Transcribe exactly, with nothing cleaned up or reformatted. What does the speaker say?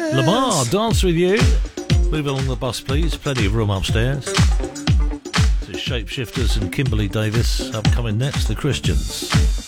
Lamar, Dance With You. Move along the bus, please. Plenty of room upstairs. So Shapeshifters and Kimberly Davis upcoming next. The Christians.